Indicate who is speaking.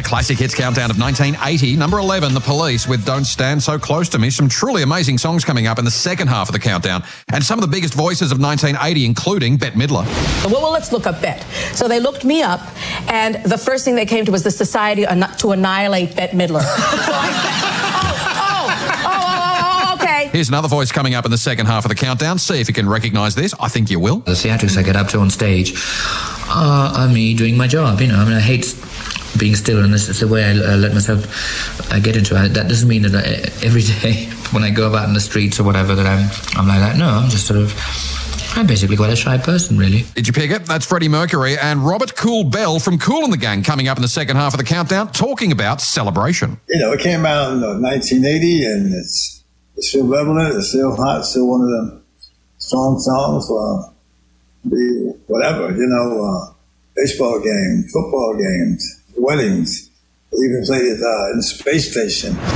Speaker 1: Classic Hits Countdown of 1980. Number 11, The Police with Don't Stand So Close to Me. Some truly amazing songs coming up in the second half of the countdown. And some of the biggest voices of 1980, including Bette Midler.
Speaker 2: Well, let's look up Bette. So they looked me up, and the first thing they came to was the Society to Annihilate Bette Midler. So I said, okay.
Speaker 1: Here's another voice coming up in the second half of the countdown. See if you can recognise this. I think you will.
Speaker 3: The theatrics I get up to on stage are me doing my job. I hate being still, and this is the way I let myself get into it. That doesn't mean that every day when I go about in the streets or whatever that I'm like that. No, I'm basically quite a shy person, really.
Speaker 1: Did you pick it? That's Freddie Mercury and Robert Cool Bell from Kool and the Gang coming up in the second half of the countdown, talking about Celebration.
Speaker 4: It came out in 1980, and it's still relevant, it's still hot, still one of the strong songs for whatever, baseball games, football games, weddings. They even played it in the space station.